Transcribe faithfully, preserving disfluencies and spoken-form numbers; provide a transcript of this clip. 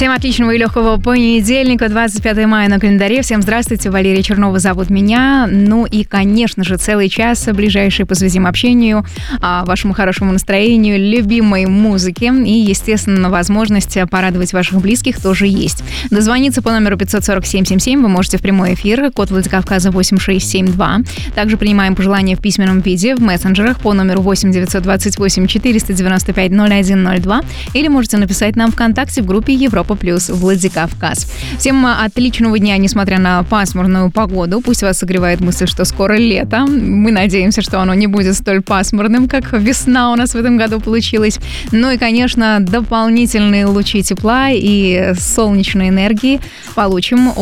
Всем отличного и легкого понедельника, двадцать пятое мая на календаре. Всем здравствуйте, Валерия Чернова зовут меня. Ну и, конечно же, целый час ближайший посвятим общению, вашему хорошему настроению, любимой музыке и, естественно, возможность порадовать ваших близких тоже есть. Дозвониться по номеру пятьсот сорок семь семьдесят семь вы можете в прямой эфир, код Владикавказа восемь шесть семь два. Также принимаем пожелания в письменном виде в мессенджерах по номеру восемь девятьсот двадцать восемь четыреста девяносто пять ноль один ноль два или можете написать нам ВКонтакте в группе Европа Плюс Владикавказ. Всем отличного дня, несмотря на пасмурную погоду. Пусть вас согревает мысль, что скоро лето. Мы надеемся, что оно не будет столь пасмурным, как весна у нас в этом году получилась. Ну и, конечно, дополнительные лучи тепла и солнечной энергии получим